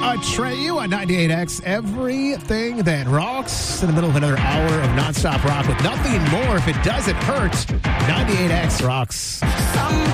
Atreyu on 98X. Everything that rocks in the middle of another hour of nonstop rock with nothing more if it doesn't hurt. 98X rocks.